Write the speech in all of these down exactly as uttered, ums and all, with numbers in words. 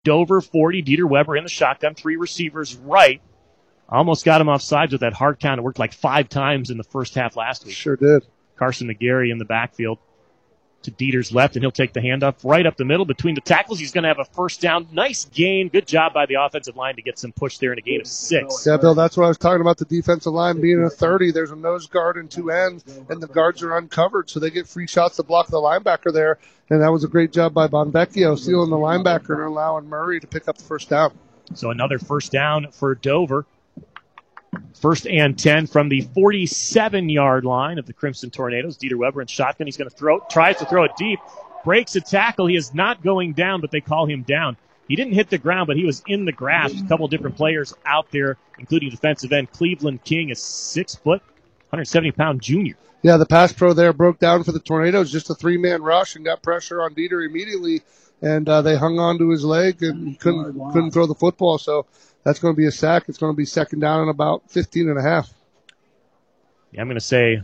Dover forty. Dieter Weber in the shotgun. Three receivers right. Almost got him off sides with that hard count. It worked like five times in the first half last week. Sure did. Carson McGarry in the backfield to Dieter's left, and he'll take the handoff right up the middle between the tackles. He's going to have a first down. Nice gain. Good job by the offensive line to get some push there in a gain of six. Yeah, Bill, that's what I was talking about, the defensive line being a thirty. There's a nose guard and two ends, and the guards are uncovered, so they get free shots to block the linebacker there. And that was a great job by Bonvecchio, sealing the linebacker and allowing Murray to pick up the first down. So another first down for Dover. First and ten from the forty-seven-yard line of the Crimson Tornadoes. Dieter Weber in shotgun. He's going to throw, tries to throw it deep, breaks a tackle. He is not going down, but they call him down. He didn't hit the ground, but he was in the grasp. A couple different players out there, including defensive end Cleveland King, a six-foot, one hundred seventy pound junior. Yeah, the pass pro there broke down for the Tornadoes. Just a three-man rush and got pressure on Dieter immediately, and uh, they hung on to his leg and couldn't couldn't throw the football. So that's going to be a sack. It's going to be second down and about fifteen and a half. Yeah, I'm going to say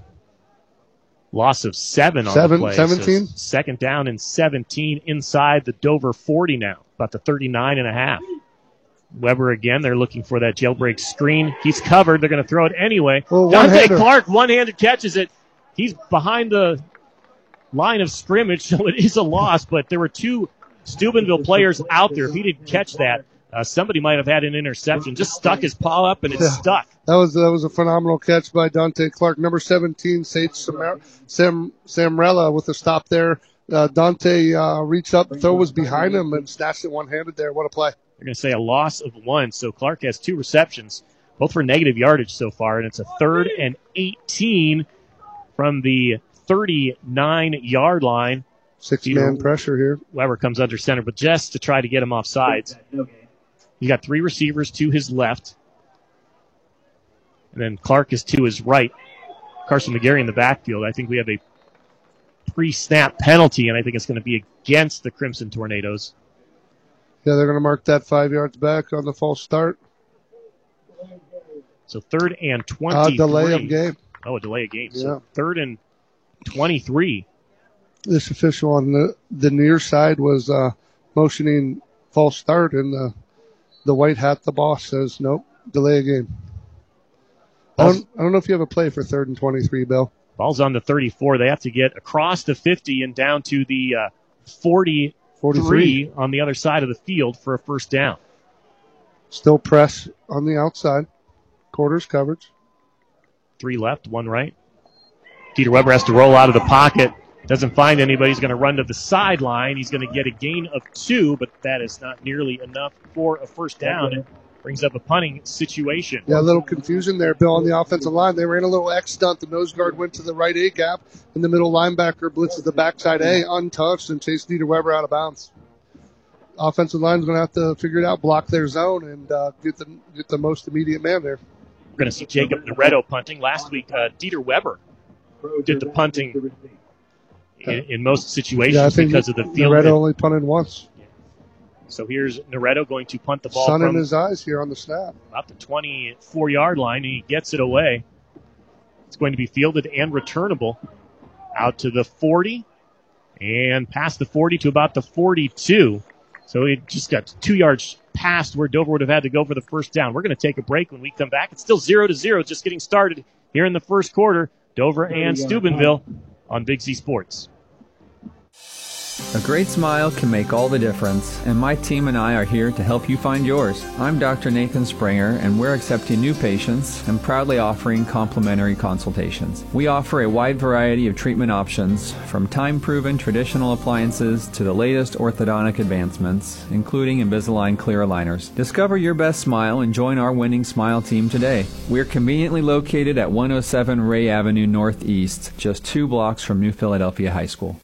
loss of seven on Seven, the play. seventeen? So second down and seventeen inside the Dover forty now, about the thirty-nine and a half. Weber again, they're looking for that jailbreak screen. He's covered. They're going to throw it anyway. Well, Dante Clark one-handed catches it. He's behind the line of scrimmage, so it is a loss, but there were two Steubenville players out there. If he didn't catch that, uh, somebody might have had an interception. Just stuck his paw up, and it's yeah. stuck. That was that was a phenomenal catch by Dante Clark. Number seventeen, Sage Samar- Sam Samrella with a stop there. Uh, Dante uh, reached up, the throw was behind him, and snatched it one-handed there. What a play. They're going to say a loss of one, so Clark has two receptions, both for negative yardage so far, and it's a third and eighteen from the thirty-nine-yard line. Six-man pressure here. Weber comes under center, but just to try to get him off sides. He's got three receivers to his left. And then Clark is to his right. Carson McGarry in the backfield. I think we have a pre-snap penalty, and I think it's going to be against the Crimson Tornadoes. Yeah, they're going to mark that five yards back on the false start. So third and twenty-three. Uh, delay of game. Oh, a delay of game. Yeah. So third and twenty-three. This official on the, the near side was uh, motioning false start, and the, the white hat, the boss, says, nope, delay of game. I don't, I don't know if you have a play for third and twenty-three, Bill. Ball's on the thirty-four. They have to get across the fifty and down to the uh, forty-three forty-three on the other side of the field for a first down. Still press on the outside. Quarters coverage. Three left, one right. Dieter Weber has to roll out of the pocket. Doesn't find anybody. He's going to run to the sideline. He's going to get a gain of two, but that is not nearly enough for a first down. It brings up a punting situation. Yeah, a little confusion there, Bill, on the offensive line. They ran a little X stunt. The nose guard went to the right A gap, and the middle linebacker blitzes the backside A untouched and chased Dieter Weber out of bounds. Offensive line's going to have to figure it out, block their zone, and uh, get the get the most immediate man there. We're going to see Jacob Noretto punting. Last week, uh, Dieter Weber did the punting in, in most situations yeah, I think because of the field. Noretto only punted once. So here's Noretto going to punt the ball Sun from in his eyes here on the snap. About the twenty-four-yard line, and he gets it away. It's going to be fielded and returnable out to the forty and past the forty to about the forty-two. So he just got two yards past where Dover would have had to go for the first down. We're going to take a break. When we come back, it's still zero to zero, just getting started here in the first quarter. Dover and Steubenville on Big Z Sports. A great smile can make all the difference, and my team and I are here to help you find yours. I'm Doctor Nathan Springer, and we're accepting new patients and proudly offering complimentary consultations. We offer a wide variety of treatment options, from time-proven traditional appliances to the latest orthodontic advancements, including Invisalign clear aligners. Discover your best smile and join our winning smile team today. We're conveniently located at one oh seven Ray Avenue Northeast, just two blocks from New Philadelphia High School.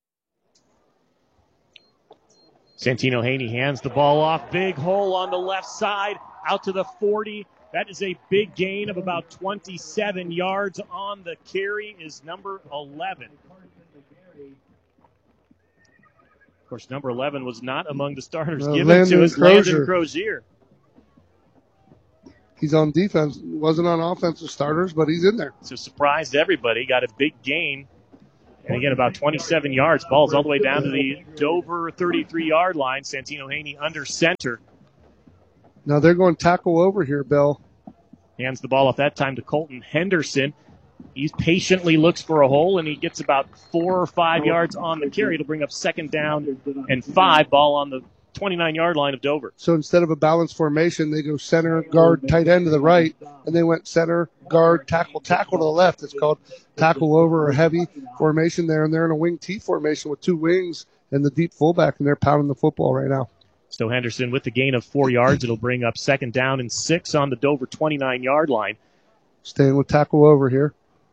Santino Haney hands the ball off. Big hole on the left side, out to the forty. That is a big gain of about twenty-seven yards on the carry is number eleven. Of course, number eleven was not among the starters Uh, given Landon to us. Crozier. Landon Crozier. He's on defense. Wasn't on offensive starters, but he's in there. So surprised everybody. Got a big gain And again, about twenty-seven yards. Ball's all the way down to the Dover thirty-three-yard line. Santino Haney under center. Now they're going tackle over here, Bill. Hands the ball off that time to Colton Henderson. He patiently looks for a hole, and he gets about four or five yards on the carry. It'll bring up second down and five. Ball on the twenty-nine-yard line of Dover. So instead of a balanced formation, they go center, guard, tight end to the right, and they went center, guard, tackle, tackle to the left. It's called tackle over or heavy formation there, and they're in a wing T formation with two wings and the deep fullback, and they're pounding the football right now. So Henderson with the gain of four yards. It'll bring up second down and six on the Dover twenty-nine-yard line. Staying with tackle over here.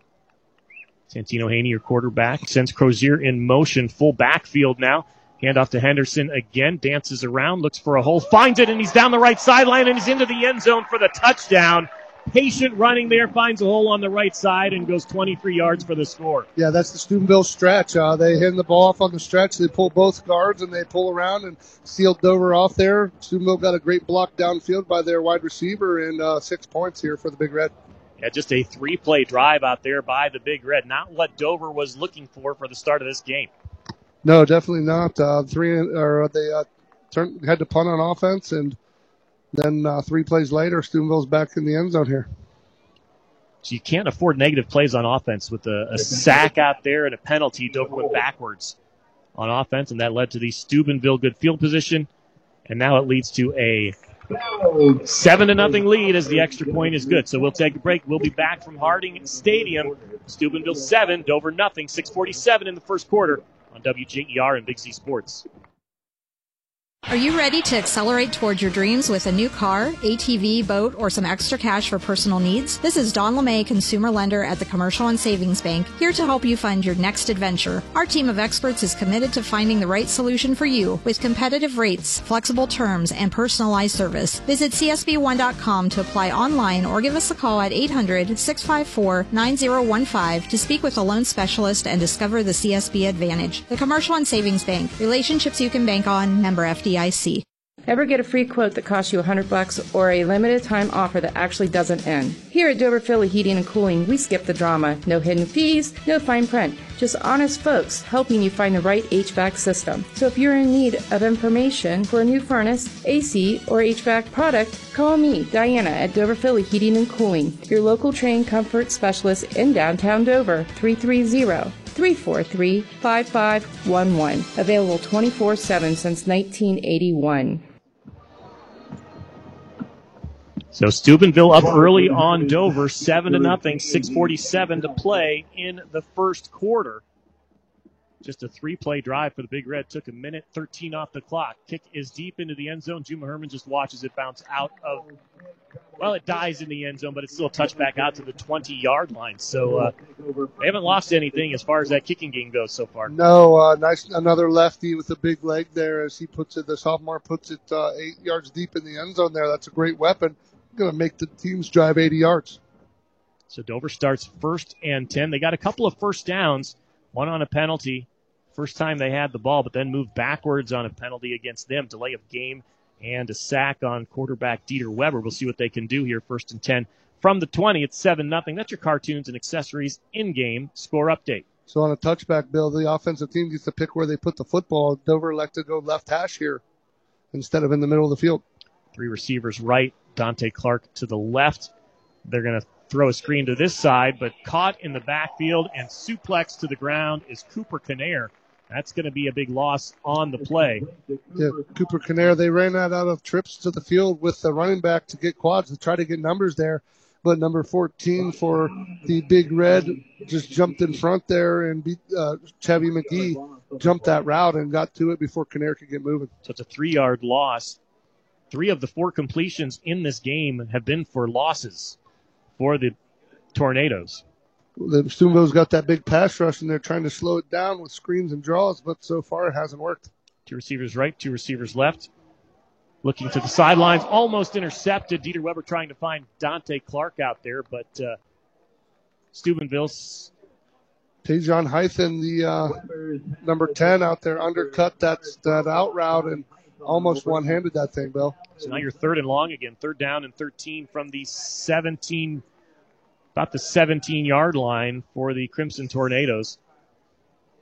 Santino Haney, your quarterback, sends Crozier in motion, full backfield now. Handoff to Henderson again, dances around, looks for a hole, finds it, and he's down the right sideline, and he's into the end zone for the touchdown. Patient running there, finds a hole on the right side, and goes twenty-three yards for the score. Yeah, that's the Steubenville stretch. Uh, they hand the ball off on the stretch. They pull both guards, and they pull around and seal Dover off there. Steubenville got a great block downfield by their wide receiver, and uh, six points here for the Big Red. Yeah, just a three-play drive out there by the Big Red. Not what Dover was looking for for the start of this game. No, definitely not. Uh, three, or they uh, turned, had to punt on offense, and then uh, three plays later, Steubenville's back in the end zone here. So you can't afford negative plays on offense with a, a sack out there and a penalty. Dover went backwards on offense, and that led to the Steubenville good field position, and now it leads to a Seven to nothing lead as the extra point is good. So we'll take a break. We'll be back from Harding Stadium. Steubenville seven, Dover nothing. six forty-seven in the first quarter on W J E R and Big Z Sports. Are you ready to accelerate towards your dreams with a new car, A T V, boat, or some extra cash for personal needs? This is Dawn LeMay, consumer lender at the Commercial and Savings Bank, here to help you find your next adventure. Our team of experts is committed to finding the right solution for you with competitive rates, flexible terms, and personalized service. Visit C S B one dot com to apply online or give us a call at eight hundred, six five four, nine zero one five to speak with a loan specialist and discover the C S B Advantage. The Commercial and Savings Bank. Relationships you can bank on. Member F D I C. Ever get a free quote that costs you a hundred bucks or a limited time offer that actually doesn't end? Here at Dover Philly Heating and Cooling, we skip the drama. No hidden fees, no fine print. Just honest folks helping you find the right H V A C system. So if you're in need of information for a new furnace, A C, or H V A C product, call me, Diana, at Dover Philly Heating and Cooling, your local trained comfort specialist in downtown Dover, three three zero, three four three, five five one one. Available twenty-four seven since nineteen eighty-one. So Steubenville up early on Dover, seven to nothing, six forty-seven to play in the first quarter. Just a three-play drive for the Big Red. Took a minute, thirteen off the clock. Kick is deep into the end zone. Juma Herman just watches it bounce out of, well, it dies in the end zone, but it's still a touchback out to the twenty-yard line. So uh, they haven't lost anything as far as that kicking game goes so far. No, uh, nice another lefty with a big leg there as he puts it, the sophomore puts it uh, eight yards deep in the end zone there. That's a great weapon. Going to make the teams drive eighty yards. So Dover starts first and ten. They got a couple of first downs, one on a penalty. First time they had the ball, but then moved backwards on a penalty against them. Delay of game and a sack on quarterback Dieter Weber. We'll see what they can do here. First and ten from the twenty. It's seven nothing. That's your cartoons and accessories in-game score update. So on a touchback, Bill, the offensive team gets to pick where they put the football. Dover elected to go left hash here instead of in the middle of the field. Three receivers right. Dante Clark to the left. They're going to throw a screen to this side, but caught in the backfield and suplex to the ground is Cooper Kinnair. That's going to be a big loss on the play. Yeah, Cooper Kinnair, they ran that out of trips to the field with the running back to get quads to try to get numbers there. But number fourteen for the Big Red just jumped in front there and beat uh, Chevy McGee, jumped that route and got to it before Kinnair could get moving. So it's a three-yard loss. Three of the four completions in this game have been for losses for the Tornadoes. The Steubenville's got that big pass rush, and they're trying to slow it down with screens and draws, but so far it hasn't worked. Two receivers right, two receivers left. Looking to the sidelines, almost intercepted. Dieter Weber trying to find Dante Clark out there, but uh, Steubenville's Tajon Hythen, the uh, number ten out there, undercut that, that out route and almost one-handed that thing, Bill. So now you're third and long again. Third down and thirteen from the seventeen, about the seventeen-yard line for the Crimson Tornadoes.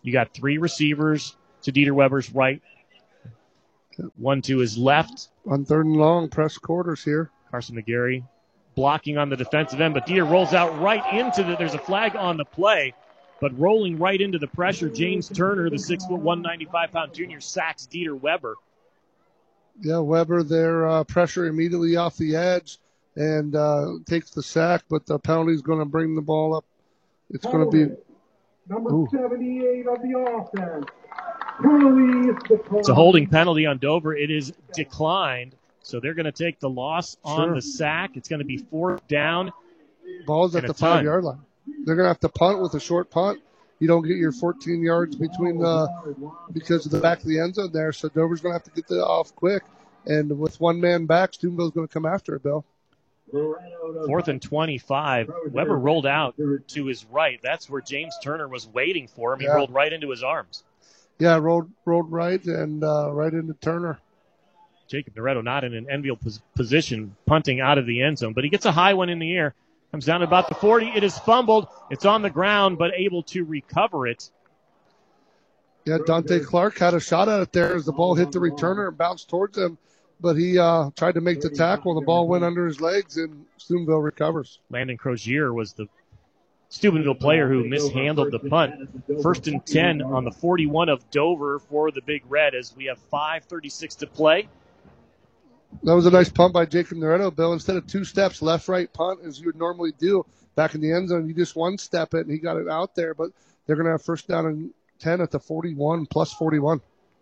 You got three receivers to Dieter Weber's right, one to his left. On third and long, press quarters here. Carson McGarry blocking on the defensive end, but Dieter rolls out right into the, there's a flag on the play, but rolling right into the pressure, James Turner, the six foot one ninety-five pound junior, sacks Dieter Weber. Yeah, Weber there, uh, pressure immediately off the edge and uh, takes the sack, but the penalty is going to bring the ball up. It's going to be number ooh. seventy-eight of the offense. Penalty. It's a holding penalty on Dover. It is declined. So they're going to take the loss on Sure. the sack. It's going to be fourth down. Ball's at and a the five ton. yard line. They're going to have to punt with a short punt. You don't get your fourteen yards between the because of the back of the end zone there. So Dover's going to have to get that off quick. And with one man back, Steubenville's going to come after it, Bill. Fourth and twenty-five. Weber rolled out to his right. That's where James Turner was waiting for him. He Yeah. rolled right into his arms. Yeah, rolled rolled right and uh, right into Turner. Jacob Noretto not in an enviable pos- position, punting out of the end zone, but he gets a high one in the air. Comes down to about the forty. It is fumbled. It's on the ground, but able to recover it. Yeah, Dante Clark had a shot at it there as the ball hit the returner and bounced towards him, but he uh, tried to make the tackle. The ball went under his legs, and Steubenville recovers. Landon Crozier was the Steubenville player who mishandled the punt. First and ten on the forty-one of Dover for the Big Red as we have five thirty-six to play. That was a nice punt by Jacob Noretto, Bill. Instead of two steps, left, right punt, as you would normally do back in the end zone, you just one step it, and he got it out there. But they're going to have first down and ten at the forty-one, plus forty-one.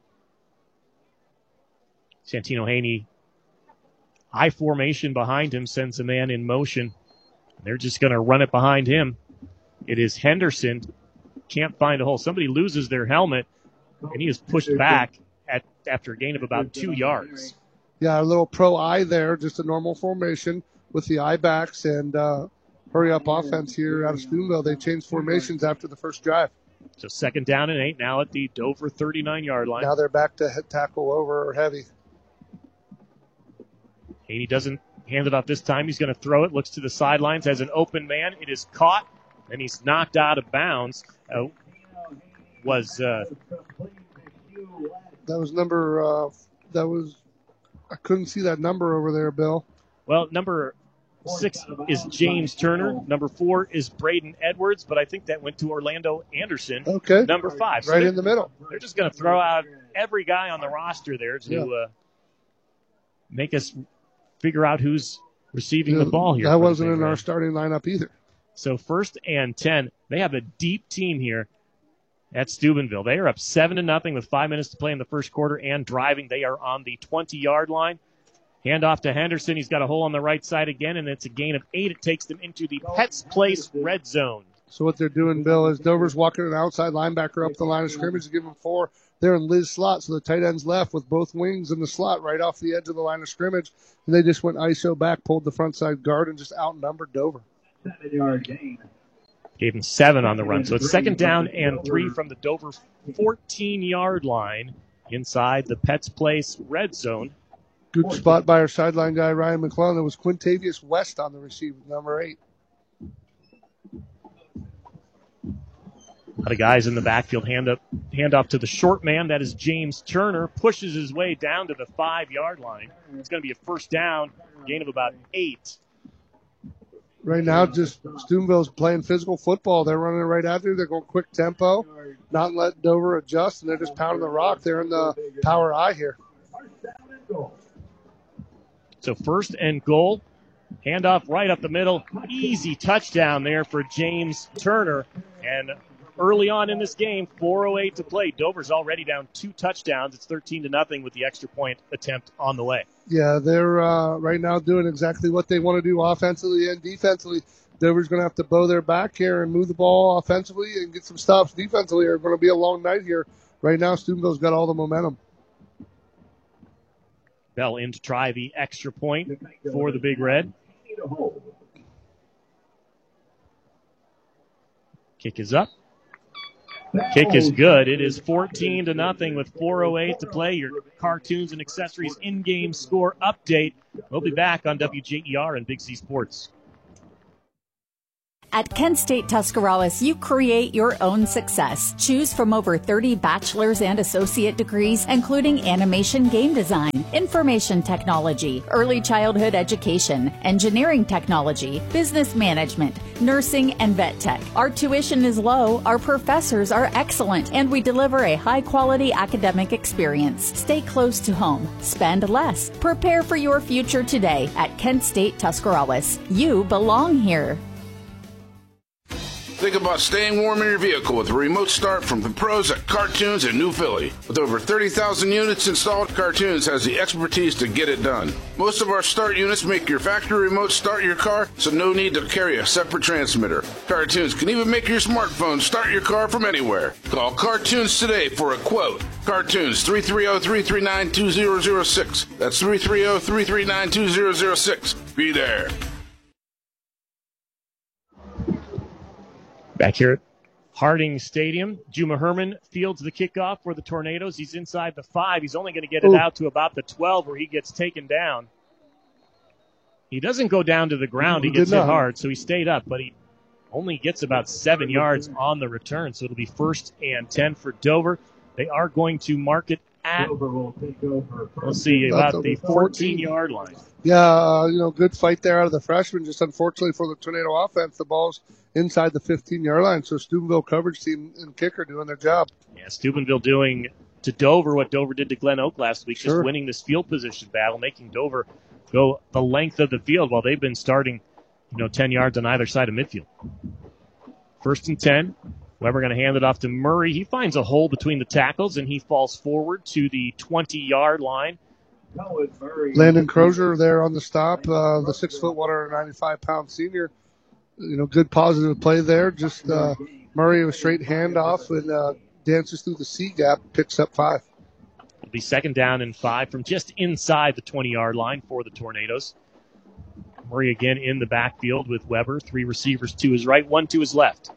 Santino Haney, high formation behind him, sends a man in motion. They're just going to run it behind him. It is Henderson. Can't find a hole. Somebody loses their helmet, and he is pushed back at after a gain of about two yards. Yeah, a little pro eye there, just a normal formation with the eye backs and uh, hurry up offense here out of Steubenville. They changed formations after the first drive. So second down and eight now at the Dover thirty-nine yard line. Now they're back to head tackle over or heavy. Haney doesn't hand it off this time. He's going to throw it, looks to the sidelines, has an open man. It is caught, and he's knocked out of bounds. Uh, was uh, That was number, uh, that was, I couldn't see that number over there, Bill. Well, number six is James Turner. Number four is Braden Edwards, but I think that went to Orlando Anderson. Okay. Number five. So Right in the middle. They're just going to throw out every guy on the roster there to Yeah. uh, make us figure out who's receiving the ball here. That for the wasn't Big in our Red. starting lineup either. So first and ten. They have a deep team here at Steubenville. They are up seven to nothing with five minutes to play in the first quarter and driving. They are on the twenty yard line. Hand off to Henderson. He's got a hole on the right side again, and it's a gain of eight. It takes them into the Pets Place red zone. So what they're doing, Bill, is Dover's walking an outside linebacker up the line of scrimmage to give him four. They're in Liz slot, so the tight end's left with both wings in the slot right off the edge of the line of scrimmage. And they just went I S O back, pulled the front side guard, and just outnumbered Dover. Seven-yard gain. Gave him seven on the run. So it's second down and three from the Dover fourteen yard line inside the Pets Place red zone. Good spot by our sideline guy, Ryan McClellan. There was Quintavious West on the receiver, number eight. A lot of guys in the backfield. Hand up, hand off to the short man. That is James Turner. Pushes his way down to the five yard line. It's going to be a first down, gain of about eight. Right now, just Steubenville's playing physical football. They're running right after you. They're going quick tempo, not letting Dover adjust, and they're just pounding the rock. They're in the power I here. So first and goal. Handoff right up the middle. Easy touchdown there for James Turner. And early on in this game, four oh eight to play. Dover's already down two touchdowns. It's thirteen to nothing with the extra point attempt on the way. Yeah, they're uh, right now doing exactly what they want to do offensively and defensively. Dover's going to have to bow their back here and move the ball offensively and get some stops defensively. It's going to be a long night here. Right now, Steubenville's got all the momentum. Bell in to try the extra point for the Big Red. Kick is up. Kick is good. It is fourteen to nothing with four oh eight to play. Your cartoons and accessories in-game score update. We'll be back on W J E R and Big C Sports. At Kent State Tuscarawas, you create your own success. Choose from over thirty bachelor's and associate degrees, including animation game design, information technology, early childhood education, engineering technology, business management, nursing, and vet tech. Our tuition is low, our professors are excellent, and we deliver a high-quality academic experience. Stay close to home. Spend less. Prepare for your future today at Kent State Tuscarawas. You belong here. Think about staying warm in your vehicle with a remote start from the pros at Cartoons in New Philly. With over thirty thousand units installed, Cartoons has the expertise to get it done. Most of our start units make your factory remote start your car, so no need to carry a separate transmitter. Cartoons can even make your smartphone start your car from anywhere. Call Cartoons today for a quote. Cartoons, three three zero, three three nine, two zero zero six. That's three three zero, three three nine, two zero zero six. Be there. Back here at Harding Stadium, Juma Herman fields the kickoff for the Tornadoes. He's inside the five. He's only going to get it Ooh. out to about the twelve where he gets taken down. He doesn't go down to the ground. He He gets did hit not. hard, so he stayed up, but he only gets about seven yards on the return, so it'll be first and ten for Dover. They are going to mark it at, Dover will take over. let's see, About about the the fourteen-yard line. Yeah, uh, you know, good fight there out of the freshman. Just unfortunately for the Tornado offense, the ball's inside the fifteen-yard line. So Steubenville coverage team and kicker doing their job. Yeah, Steubenville doing to Dover what Dover did to Glen Oak last week, Sure. just winning this field position battle, making Dover go the length of the field while they've been starting, you know, ten yards on either side of midfield. First and ten. Weber going to hand it off to Murray. He finds a hole between the tackles, and he falls forward to the twenty-yard line. Landon Crozier there on the stop, uh, the six foot, one hundred ninety-five pound senior. You know, good positive play there. Just uh, Murray, a straight handoff and uh, dances through the C gap, picks up five. It'll be second down and five from just inside the twenty-yard line for the Tornadoes. Murray again in the backfield with Weber. Three receivers to his right, one to his left.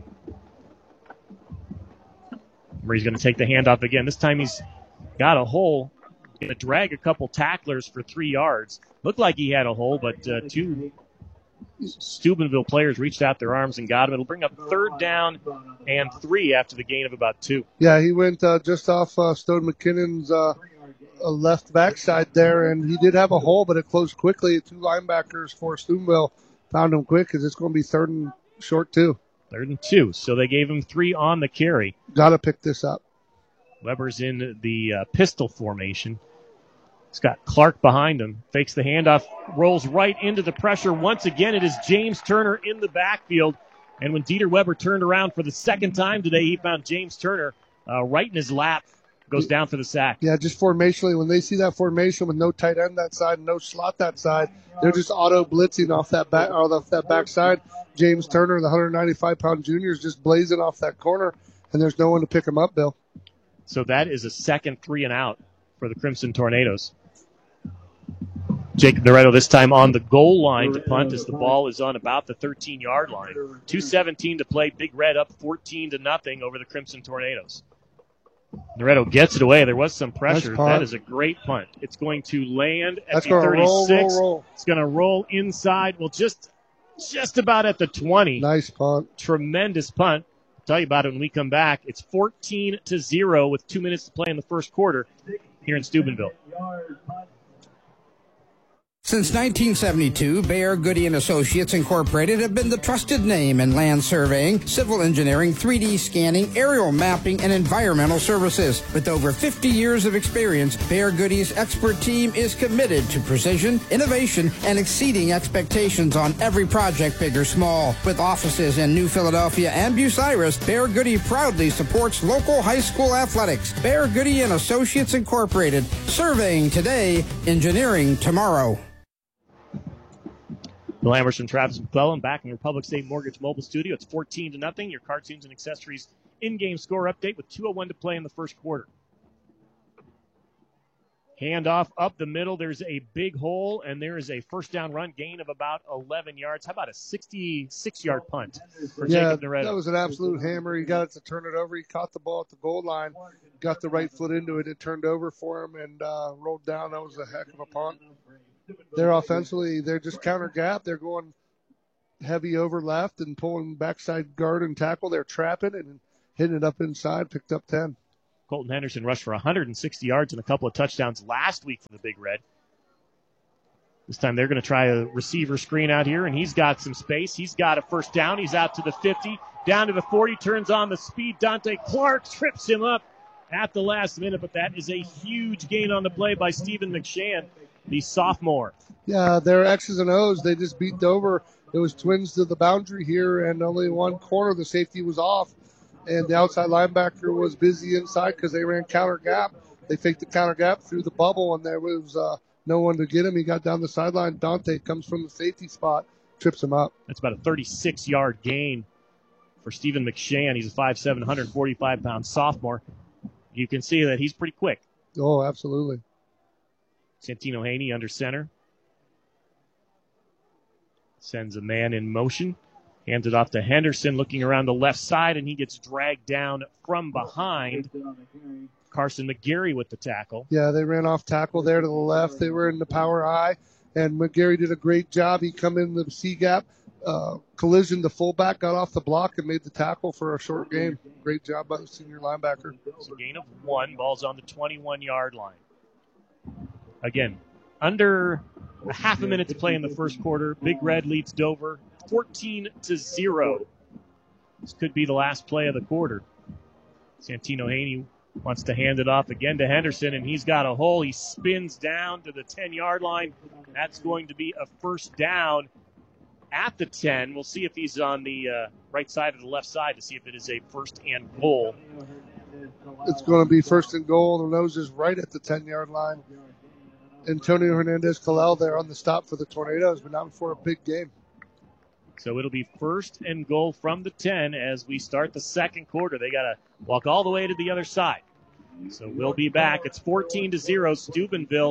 Murray's going to take the handoff again. This time he's got a hole. Going to drag a couple tacklers for three yards. Looked like he had a hole, but uh, two Steubenville players reached out their arms and got him. It'll bring up third down and three after the gain of about two. Yeah, he went uh, just off uh, Stone McKinnon's uh, uh, left backside there, and he did have a hole, but it closed quickly. Two linebackers for Steubenville found him quick because it's going to be third and short, too. Third and two. So they gave him three on the carry. Got to pick this up. Weber's in the uh, pistol formation. He's got Clark behind him. Fakes the handoff, rolls right into the pressure. Once again, it is James Turner in the backfield. And when Dieter Weber turned around for the second time today, he found James Turner uh, right in his lap. Goes down for the sack. Yeah, just formationally, when they see that formation with no tight end that side, no slot that side, they're just auto blitzing off that back, or off that backside. James Turner, the one hundred ninety-five pound junior, is just blazing off that corner, and there's no one to pick him up, Bill. So that is a second three and out for the Crimson Tornadoes. Jacob Loretto this time on the goal line to punt as the ball is on about the thirteen-yard line. two seventeen to play. Big Red up fourteen to nothing over the Crimson Tornadoes. Loretto gets it away. There was some pressure. Nice punt. That is a great punt. It's going to land at That's the going to thirty-six. roll, roll, roll. It's going to roll inside. Well, just just about at the twenty. Nice punt. Tremendous punt. I'll tell you about it when we come back. It's fourteen to zero with two minutes to play in the first quarter here in Steubenville. Since nineteen seventy-two, Bayer Goody and Associates Incorporated have been the trusted name in land surveying, civil engineering, three D scanning, aerial mapping, and environmental services. With over fifty years of experience, Bayer Goody's expert team is committed to precision, innovation, and exceeding expectations on every project, big or small. With offices in New Philadelphia and Bucyrus, Bayer Goody proudly supports local high school athletics. Bayer Goody and Associates Incorporated, surveying today, engineering tomorrow. Bill Amherst and Travis McClellan back in Republic State Mortgage Mobile Studio. It's fourteen to nothing. Your cartoons and accessories in-game score update with two oh one to play in the first quarter. Handoff up the middle. There's a big hole, and there is a first down run gain of about eleven yards. How about a sixty-six-yard punt for Yeah, Jacob Loretto? that was an absolute hammer. He got it to turn it over. He caught the ball at the goal line, got the right foot into it. It turned over for him and uh, rolled down. That was a heck of a punt. They're offensively, they're just counter gap. They're going heavy over left and pulling backside guard and tackle. They're trapping and hitting it up inside, picked up ten. Colton Henderson rushed for one hundred sixty yards and a couple of touchdowns last week for the Big Red. This time they're going to try a receiver screen out here, and he's got some space. He's got a first down. He's out to the fifty, down to the forty, turns on the speed. Dante Clark trips him up at the last minute, but that is a huge gain on the play by Stephen McShann, the sophomore. Yeah, they're X's and O's. They just beat Dover. It was twins to the boundary here, and only one corner. The safety was off, and the outside linebacker was busy inside because they ran counter gap. They faked the counter gap through the bubble, and there was uh, no one to get him. He got down the sideline. Dante comes from the safety spot, trips him up. That's about a thirty-six yard gain for Stephen McShann. He's a five seven, one hundred forty-five pound sophomore. You can see that he's pretty quick. Oh, absolutely. Santino Haney under center. Sends a man in motion. Hands it off to Henderson, looking around the left side, and he gets dragged down from behind. Carson McGarry with the tackle. Yeah, they ran off tackle there to the left. They were in the power I, and McGarry did a great job. He come in the C gap, uh, collision the fullback, got off the block, and made the tackle for a short gain. Great job by the senior linebacker. It's a gain of one. Ball's on the twenty-one yard line. Again, under a half a minute to play in the first quarter. Big Red leads Dover fourteen to zero. This could be the last play of the quarter. Santino Haney wants to hand it off again to Henderson, and he's got a hole. He spins down to the ten yard line. That's going to be a first down at the ten. We'll see if he's on the uh, right side or the left side to see if it is a first and goal. It's going to be first and goal. The nose is right at the ten yard line. Antonio Hernandez-Kalel there on the stop for the Tornadoes, but not for a big game. So it'll be first and goal from the ten as we start the second quarter. They got to walk all the way to the other side. So we'll be back. It's fourteen to zero. Steubenville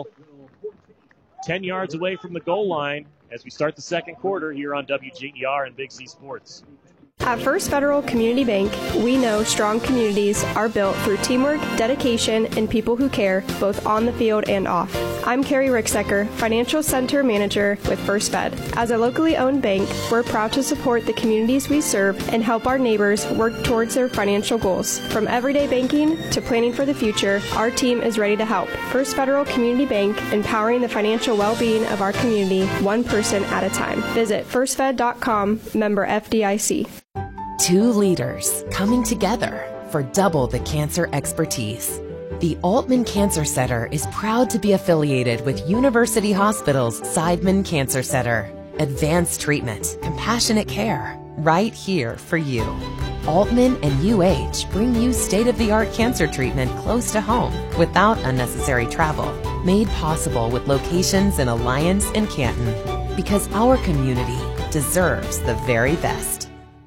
ten yards away from the goal line as we start the second quarter here on W J E R and Big Z Sports. At First Federal Community Bank, we know strong communities are built through teamwork, dedication, and people who care, both on the field and off. I'm Carrie Ricksecker, Financial Center Manager with First Fed. As a locally owned bank, we're proud to support the communities we serve and help our neighbors work towards their financial goals. From everyday banking to planning for the future, our team is ready to help. First Federal Community Bank, empowering the financial well-being of our community, one person at a time. Visit first fed dot com, member F D I C. Two leaders coming together for double the cancer expertise. The Altman Cancer Center is proud to be affiliated with University Hospital's Seidman Cancer Center. Advanced treatment, compassionate care, right here for you. Altman and U H bring you state-of-the-art cancer treatment close to home without unnecessary travel. Made possible with locations in Alliance and Canton. Because our community deserves the very best.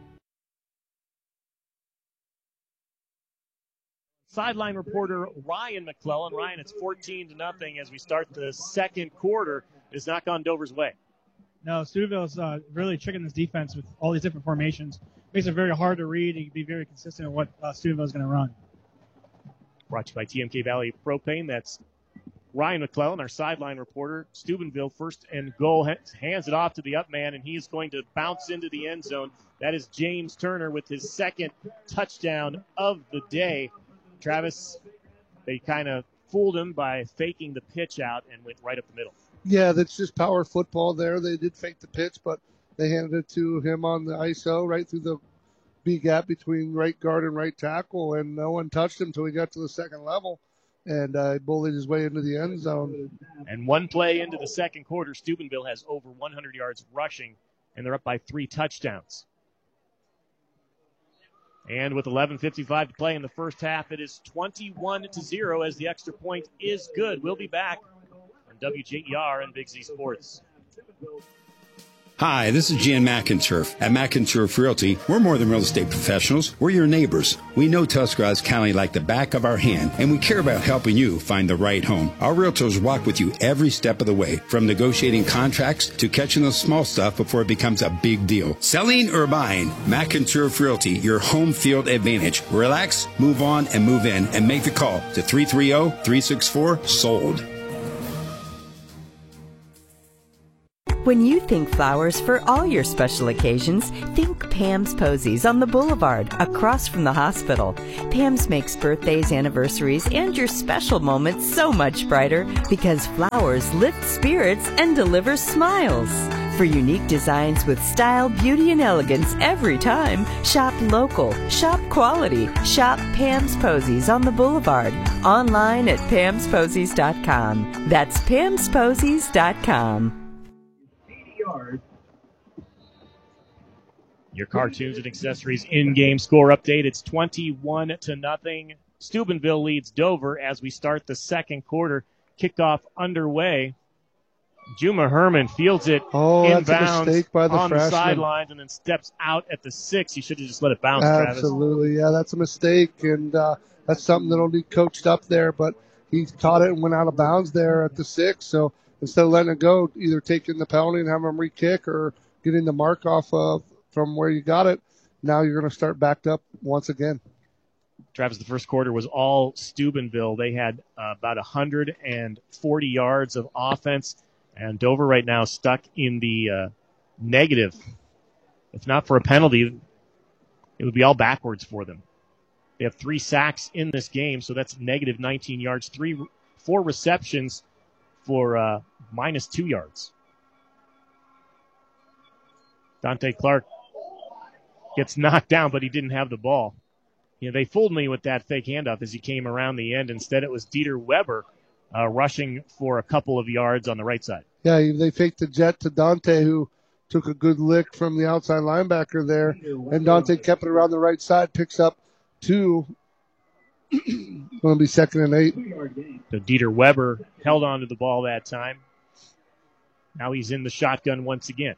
Sideline reporter Ryan McClellan. Ryan, it's fourteen to nothing as we start the second quarter. It's not gone Dover's way. No, Steubenville's uh, really tricking this defense with all these different formations. Makes it very hard to read and be very consistent in what uh, Steubenville's going to run. Brought to you by T M K Valley Propane. That's Ryan McClellan, our sideline reporter. Steubenville first and goal, hands it off to the up man, and he's going to bounce into the end zone. That is James Turner with his second touchdown of the day. Travis, they kind of fooled him by faking the pitch out and went right up the middle. Yeah, that's just power football there. They did fake the pitch, but they handed it to him on the I S O right through the B gap between right guard and right tackle, and no one touched him until he got to the second level, and uh, he bullied his way into the end zone. And one play into the second quarter, Steubenville has over one hundred yards rushing, and they're up by three touchdowns. And with eleven fifty-five to play in the first half, it is twenty-one to zero as the extra point is good. We'll be back on W J E R and Big Z Sports. Hi, this is Jan McInturf. At McInturf Realty, we're more than real estate professionals. We're your neighbors. We know Tuscarawas County like the back of our hand, and we care about helping you find the right home. Our realtors walk with you every step of the way, from negotiating contracts to catching the small stuff before it becomes a big deal. Selling or buying, McInturf Realty, your home field advantage. Relax, move on, and move in, and make the call to three three zero, three six four, SOLD. When you think flowers for all your special occasions, think Pam's Posies on the Boulevard, across from the hospital. Pam's makes birthdays, anniversaries, and your special moments so much brighter because flowers lift spirits and deliver smiles. For unique designs with style, beauty, and elegance every time, shop local, shop quality, shop Pam's Posies on the Boulevard. Online at pams posies dot com. That's pams posies dot com. Your cartoons and accessories in-game score update. It's twenty-one to nothing. Steubenville leads Dover as we start the second quarter. Kickoff underway. Juma Herman fields it oh, inbounds that's a mistake by the on freshman. the sidelines and then steps out at the six. He should have just let it bounce, Absolutely, Travis. yeah, that's a mistake, and uh, that's something that'll be coached up there. But he caught it and went out of bounds there at the six. So instead of letting it go, either taking the penalty and having him re-kick or getting the mark off of from where you got it, now you're going to start backed up once again. Travis, the first quarter was all Steubenville. They had uh, about one hundred forty yards of offense. And Dover right now stuck in the uh, negative. If not for a penalty, it would be all backwards for them. They have three sacks in this game, so that's negative nineteen yards. Three, four receptions for uh, minus two yards. Dante Clark gets knocked down, but he didn't have the ball. You know, they fooled me with that fake handoff as he came around the end. Instead, it was Dieter Weber uh, rushing for a couple of yards on the right side. Yeah, they faked the jet to Dante, who took a good lick from the outside linebacker there. And Dante kept it around the right side, picks up two. Going to be second and eight. So Dieter Weber held on to the ball that time. Now he's in the shotgun once again.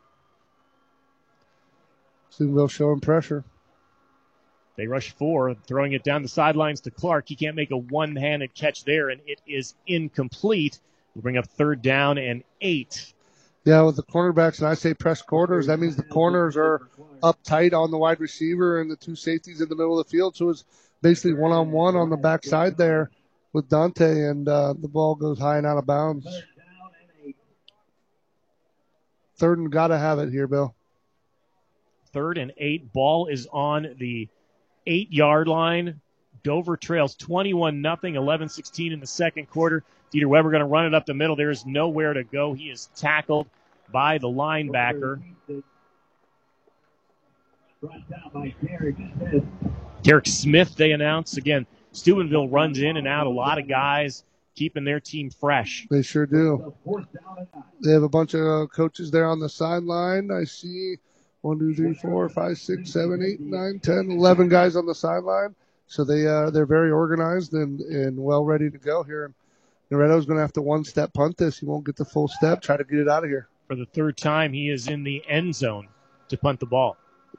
Steubenville showing pressure. They rush four, throwing it down the sidelines to Clark. He can't make a one-handed catch there, and it is incomplete. We'll bring up third down and eight. Yeah, with the cornerbacks, and I say press corners, that means the corners are up tight on the wide receiver and the two safeties in the middle of the field. So it's basically one-on-one on the backside there with Dante, and uh, the ball goes high and out of bounds. Third and got to have it here, Bill. Third and eight. Ball is on the eight-yard line. Dover trails twenty-one nothing, eleven sixteen in the second quarter. Dieter Weber going to run it up the middle. There is nowhere to go. He is tackled by the linebacker. Derek Smith, they announce. Again, Steubenville runs in and out. A lot of guys keeping their team fresh. They sure do. They have a bunch of coaches there on the sideline. I see one, two, three, four, five, six, seven, eight, nine, ten, eleven guys on the sideline. So they, uh, they're very organized and, and well ready to go here. Loretto's going to have to one-step punt this. He won't get the full step. Try to get it out of here. For the third time, he is in the end zone to punt the ball.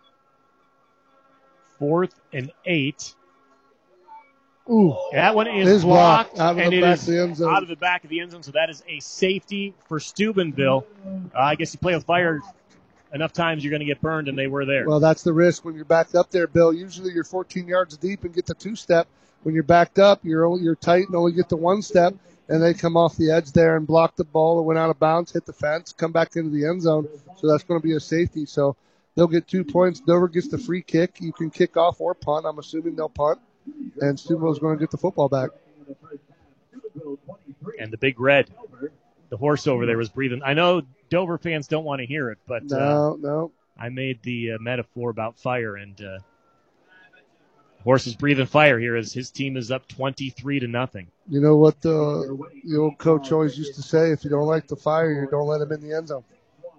Fourth and eight. Ooh, that one is, is blocked, blocked out of and the it back is of the end zone. out of the back of the end zone. So that is a safety for Steubenville. Uh, I guess you play with fire enough times, you're going to get burned, and they were there. Well, that's the risk when you're backed up there, Bill. Usually you're fourteen yards deep and get the two-step. When you're backed up, you're only, you're tight and only get the one-step, and they come off the edge there and block the ball. It went out of bounds, hit the fence, come back into the end zone. So that's going to be a safety. So they'll get two points. Dover gets the free kick. You can kick off or punt. I'm assuming they'll punt. And Steubenville's going to get the football back. And the Big Red, the horse over there, was breathing. I know Dover fans don't want to hear it, but no, uh, no. I made the uh, metaphor about fire, and uh, horse is breathing fire here as his team is up twenty-three to nothing. You know what the, the old coach always used to say? If you don't like the fire, you don't let him in the end zone.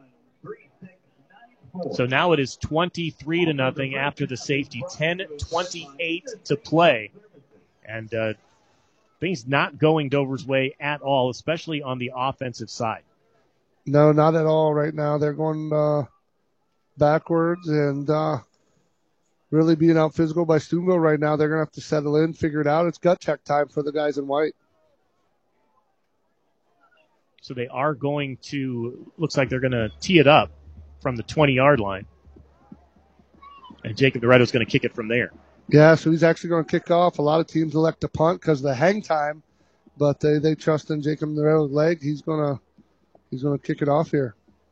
So now it is twenty-three to nothing after the safety, ten twenty-eight to play. And uh, things not going Dover's way at all, especially on the offensive side. No, not at all right now. They're going uh, backwards and uh, really being out physical by Steubenville right now. They're going to have to settle in, figure it out. It's gut check time for the guys in white. So they are going to, looks like they're going to tee it up from the twenty-yard line. And Jacob Loretto's going to kick it from there. Yeah, so he's actually going to kick off. A lot of teams elect to punt because of the hang time, but they, they trust in Jacob Loretto's leg. He's going to he's going to kick it off here.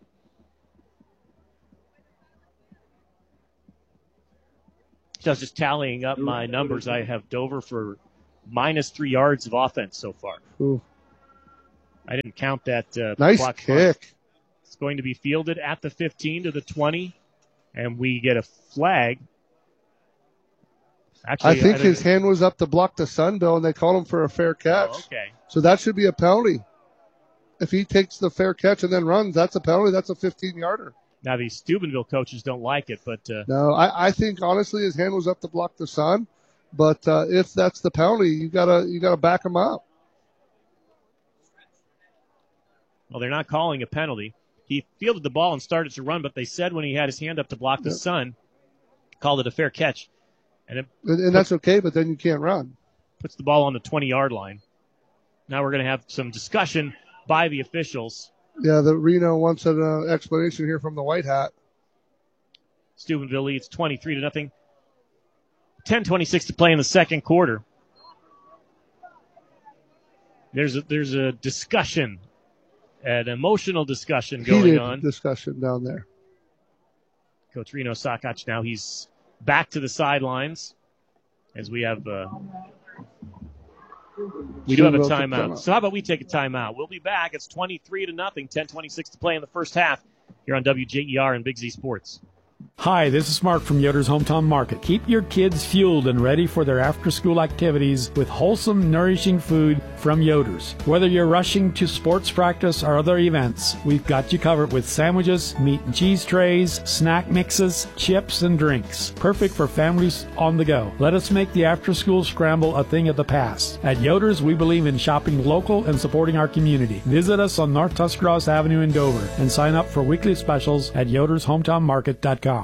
So I was just tallying up my numbers. I have Dover for minus three yards of offense so far. Ooh. I didn't count that. Uh, nice block kick. Punt. It's going to be fielded at the fifteen to the twenty, and we get a flag. Actually, I think I his hand was up to block the Sun, Bill, and they called him for a fair catch. Oh, okay. So that should be a penalty. If he takes the fair catch and then runs, that's a penalty. That's a fifteen-yarder. Now, these Steubenville coaches don't like it, but... Uh, no, I, I think, honestly, his hand was up to block the Sun. But uh, if that's the penalty, you gotta you gotta back him up. Well, they're not calling a penalty. He fielded the ball and started to run, but they said when he had his hand up to block the Yep. Sun, called it a fair catch. And, it And, and that's okay, but then you can't run. puts the ball on the twenty-yard line. Now we're going to have some discussion by the officials. Yeah, the Reno wants an uh, explanation here from the White Hat. Steubenville leads twenty-three to nothing. ten twenty-six to play in the second quarter. There's a, there's a discussion, an emotional discussion going Heated on. discussion down there. Coach Reno Sakach now he's back to the sidelines as we have uh, we do have a timeout. So how about we take a timeout? We'll be back. It's twenty-three to nothing. ten twenty-six to play in the first half here on W J E R and Big Z Sports. Hi, this is Mark from Yoder's Hometown Market. Keep your kids fueled and ready for their after-school activities with wholesome, nourishing food from Yoder's. Whether you're rushing to sports practice or other events, we've got you covered with sandwiches, meat and cheese trays, snack mixes, chips, and drinks. Perfect for families on the go. Let us make the after-school scramble a thing of the past. At Yoder's, we believe in shopping local and supporting our community. Visit us on North Tuscarawas Avenue in Dover and sign up for weekly specials at yoders hometown market dot com.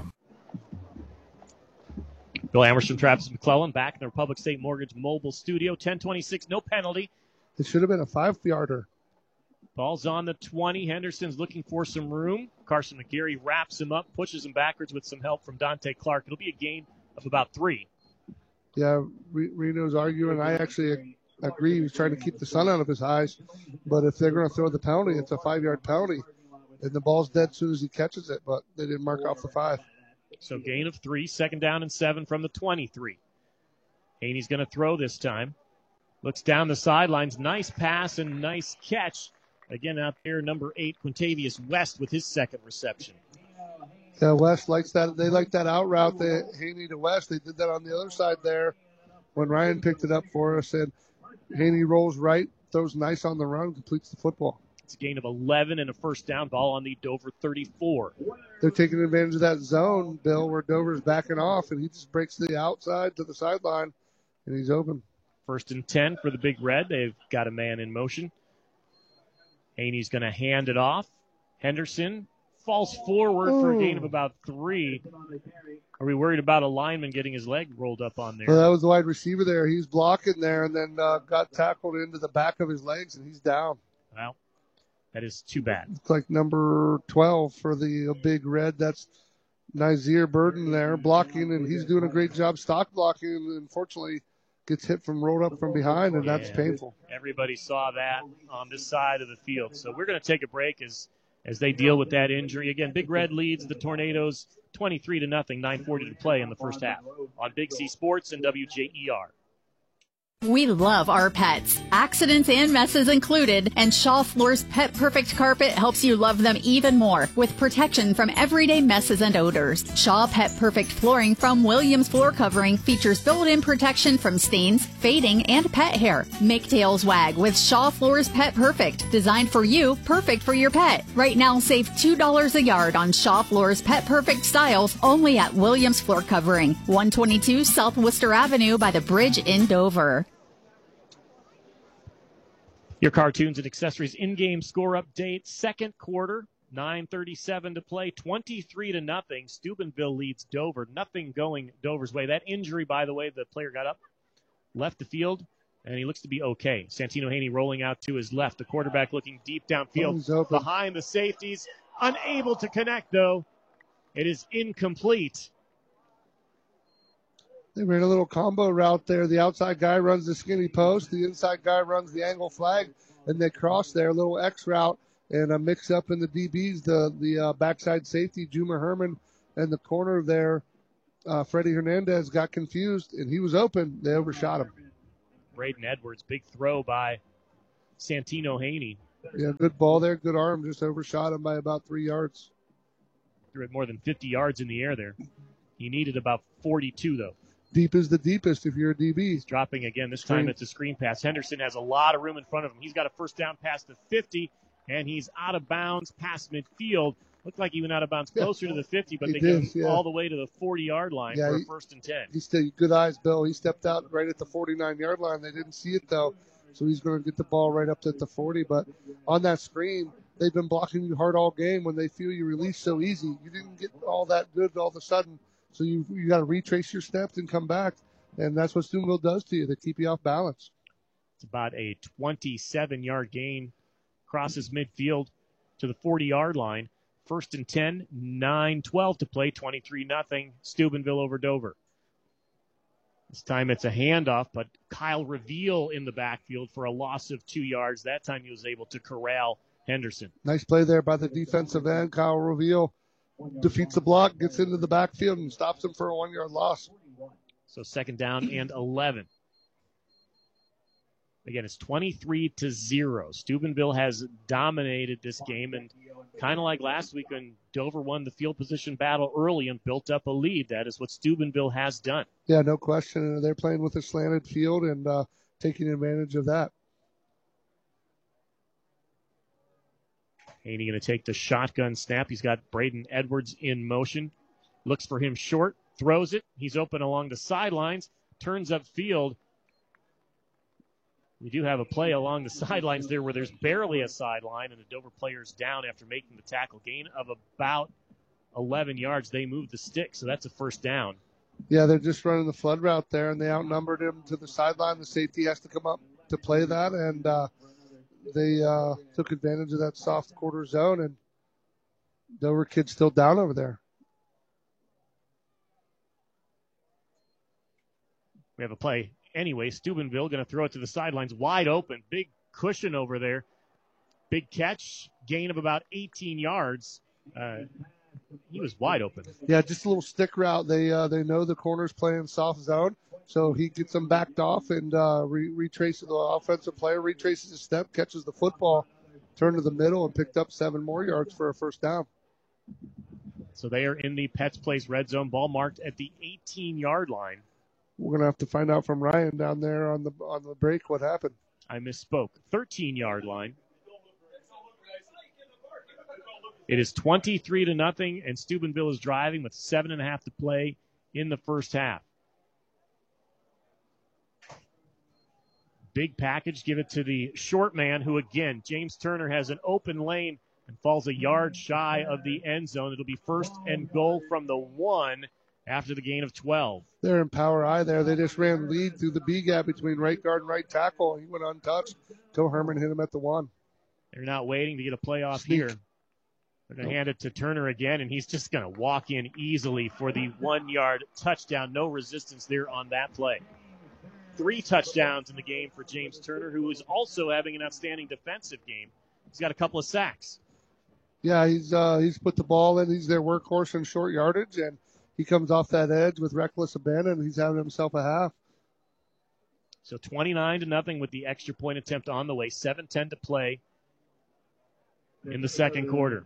Bill Amerson, Travis McClellan back in the Republic State Mortgage Mobile Studio. ten twenty-six, no penalty. It should have been a five-yarder. Ball's on the twenty. Henderson's looking for some room. Carson McGarry wraps him up, pushes him backwards with some help from Dante Clark. It'll be a gain of about three. Yeah, Re- Reno's arguing. I actually agree. He's trying to keep the sun out of his eyes. But if they're going to throw the penalty, it's a five-yard penalty. And the ball's dead as soon as he catches it, but they didn't mark off the five. So gain of three, second down and seven from the twenty-three. Haney's going to throw this time. Looks down the sidelines. Nice pass and nice catch. Again, out there, number eight, Quintavious West with his second reception. Yeah, West likes that. They like that out route, the Haney to West. They did that on the other side there when Ryan picked it up for us. And Haney rolls right, throws nice on the run, completes the football. It's a gain of eleven and a first down. Ball on the Dover thirty-four. They're taking advantage of that zone, Bill, where Dover's backing off, and he just breaks the outside to the sideline, and he's open. First and ten for the Big Red. They've got a man in motion. Haney's going to hand it off. Henderson falls forward Ooh. for a gain of about three. Are we worried about a lineman getting his leg rolled up on there? Well, that was the wide receiver there. He's blocking there and then uh, got tackled into the back of his legs, and he's down. Well, that is too bad. It's like number twelve for the uh, Big Red. That's Nazir Burden there blocking, and he's doing a great job stock blocking. And unfortunately, gets hit from rolled up from behind, and that's yeah, painful. Everybody saw that on this side of the field. So we're going to take a break as as they deal with that injury. Again, Big Red leads the Tornadoes twenty-three to nothing, nine forty to play in the first half on Big Z Sports and W J E R. We love our pets, accidents and messes included, and Shaw Floors Pet Perfect Carpet helps you love them even more with protection from everyday messes and odors. Shaw Pet Perfect Flooring from Williams Floor Covering features built-in protection from stains, fading, and pet hair. Make tails wag with Shaw Floors Pet Perfect, designed for you, perfect for your pet. Right now, save two dollars a yard on Shaw Floors Pet Perfect styles only at Williams Floor Covering, one twenty-two South Worcester Avenue by the bridge in Dover. Your cartoons and accessories in-game score update, second quarter, nine thirty-seven to play, twenty-three to nothing. Steubenville leads Dover. Nothing going Dover's way. That injury, by the way, the player got up, left the field, and he looks to be okay. Santino Haney rolling out to his left. The quarterback looking deep downfield behind the safeties. Unable to connect, though. It is incomplete. They ran a little combo route there. The outside guy runs the skinny post. The inside guy runs the angle flag, and they cross there, a little X route, and a mix up in the D Bs. The the uh, backside safety, Juma Herman, and the corner there, uh, Freddie Hernandez got confused, and he was open. They overshot him. Braden Edwards, big throw by Santino Haney. Yeah, good ball there, good arm, just overshot him by about three yards. Threw it more than fifty yards in the air there. He needed about forty-two, though. Deep is the deepest if you're a D B. He's dropping again. This Screen. time it's a screen pass. Henderson has a lot of room in front of him. He's got a first down pass to fifty, and he's out of bounds past midfield. Looked like he went out of bounds closer yeah. to the fifty, but he they did, get him yeah. all the way to the forty-yard line yeah, for he, a first and ten. He still good eyes, Bill. He stepped out right at the forty-nine-yard line. They didn't see it, though, so he's going to get the ball right up to the forty. But on that screen, they've been blocking you hard all game. When they feel you release so easy, you didn't get all that good all of a sudden. So you you got to retrace your steps and come back, and that's what Steubenville does to you. They keep you off balance. It's about a twenty-seven-yard gain, crosses midfield to the forty-yard line. First and ten, nine twelve to play, twenty-three nothing, Steubenville over Dover. This time it's a handoff, but Kyle Reveal in the backfield for a loss of two yards. That time he was able to corral Henderson. Nice play there by the defensive end. Kyle Reveal defeats the block, gets into the backfield, and stops him for a one-yard loss. So second down and eleven. Again, it's twenty-three to zero. Steubenville has dominated this game, and kind of like last week when Dover won the field position battle early and built up a lead, that is what Steubenville has done. Yeah, no question. They're playing with a slanted field and uh, taking advantage of that. Haney going to take the shotgun snap. He's got Braden Edwards in motion. Looks for him short, throws it. He's open along the sidelines, turns upfield. We do have a play along the sidelines there where there's barely a sideline, and the Dover player's down after making the tackle. Gain of about eleven yards. They moved the stick, so that's a first down. Yeah, they're just running the flood route there, and they outnumbered him to the sideline. The safety has to come up to play that, and uh, they uh, took advantage of that soft quarter zone, and Dover kid's still down over there. We have a play. Anyway, Steubenville going to throw it to the sidelines, wide open. Big cushion over there. Big catch, gain of about eighteen yards. Uh, he was wide open. Yeah, just a little stick route. They uh, they know the corner's playing soft zone, so he gets them backed off and uh, re- retraces the offensive player, retraces his step, catches the football, turned to the middle, and picked up seven more yards for a first down. So they are in the Pets Place red zone, ball marked at the eighteen-yard line. We're going to have to find out from Ryan down there on the on the break what happened. I misspoke. thirteen-yard line. It is twenty-three to nothing, and Steubenville is driving with seven and a half to play in the first half. Big package, give it to the short man who, again, James Turner has an open lane and falls a yard shy of the end zone. It'll be first and goal from the one after the gain of twelve. They're in power I there. They just ran lead through the B gap between right guard and right tackle. He went untouched. Joe Herman hit him at the one. They're not waiting to get a playoff Sneak. here. They're going to hand it to Turner again, and he's just going to walk in easily for the one-yard touchdown. No resistance there on that play. Three touchdowns in the game for James Turner, who is also having an outstanding defensive game. He's got a couple of sacks. Yeah, he's uh, he's put the ball in. He's their workhorse in short yardage, and he comes off that edge with reckless abandon. He's having himself a half. So twenty-nine to nothing with the extra point attempt on the way. seven ten to play in the second quarter.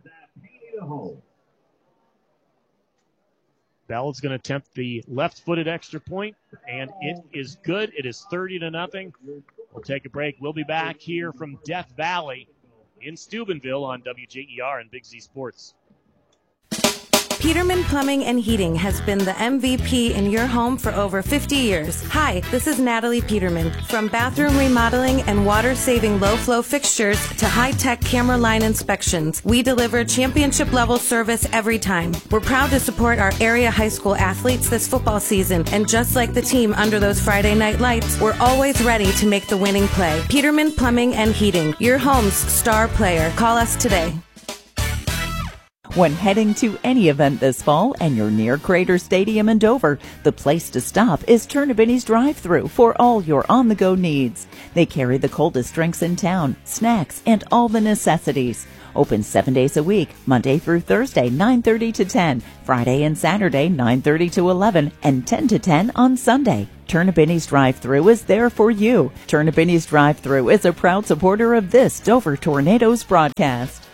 Bell is going to attempt the left-footed extra point, and it is good. It is thirty to nothing. We'll take a break. We'll be back here from Death Valley in Steubenville on W J E R and Big Z Sports. Peterman Plumbing and Heating has been the M V P in your home for over fifty years. Hi, this is Natalie Peterman. From bathroom remodeling and water-saving low-flow fixtures to high-tech camera line inspections, we deliver championship-level service every time. We're proud to support our area high school athletes this football season, and just like the team under those Friday night lights, we're always ready to make the winning play. Peterman Plumbing and Heating, your home's star player. Call us today. When heading to any event this fall and you're near Crater Stadium in Dover, the place to stop is Turnabini's Drive-Thru for all your on-the-go needs. They carry the coldest drinks in town, snacks, and all the necessities. Open seven days a week, Monday through Thursday, nine thirty to ten, Friday and Saturday, nine thirty to eleven, and ten to ten on Sunday. Turnipini's Drive-Thru is there for you. Turnipini's Drive-Thru is a proud supporter of this Dover Tornadoes broadcast.